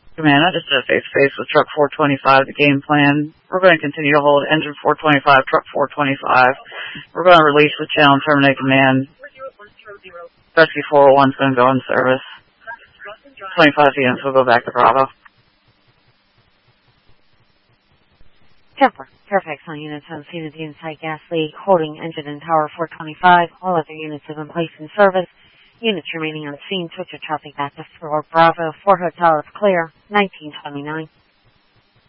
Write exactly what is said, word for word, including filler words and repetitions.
Command, I just did a face-to-face with Truck four twenty-five, the game plan. We're going to continue to hold Engine four twenty-five, Truck four twenty-five. We're going to release the channel and terminate command. Rescue four oh one is going to go in service. twenty-five units will go back to Bravo. Temper. Fairfax on units on scene of the inside gas leak, holding engine and tower four twenty-five. All other units have been placed in service. Units remaining on scene, switch your traffic back to Fort Bravo. four Hotel is clear. nineteen twenty-nine.